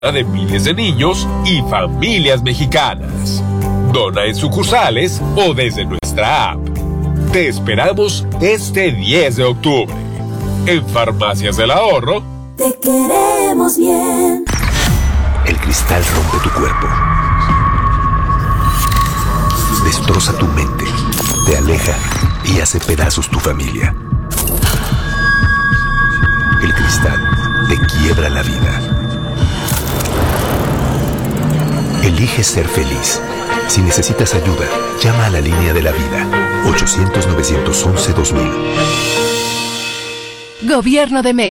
de miles de niños y familias mexicanas. Dona en sucursales o desde nuestra app. Te esperamos este 10 de octubre. En Farmacias del Ahorro. Te queremos bien. El cristal rompe tu cuerpo. Destroza tu mente. Te aleja y hace pedazos tu familia. El cristal te quiebra la vida. Elige ser feliz. Si necesitas ayuda, llama a la línea de la vida. 800-911-2000. Gobierno de México.